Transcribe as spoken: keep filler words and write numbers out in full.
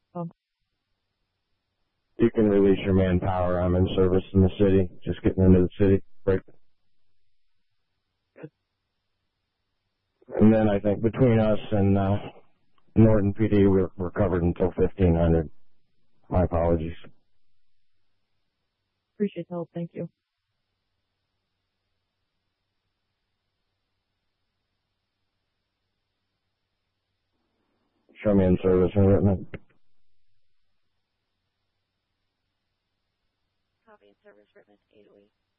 Oh, You can release your manpower. I'm in service in the city, just getting into the city. Break. And then I think between us and uh, Norton P D, we're, we're covered until fifteen hundred. My apologies. appreciate the help. Thank you. Show me in service and written. Copy in service, Rittman, eight oh eight.